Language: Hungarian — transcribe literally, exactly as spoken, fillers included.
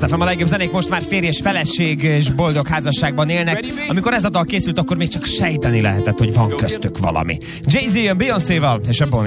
ef em, a legjobb zenék, most már férj és feleség és boldog házasságban élnek. Amikor ez a dal készült, akkor még csak sejteni lehetett, hogy van köztük valami. Jay-Z jön Beyoncéval és a Bonnie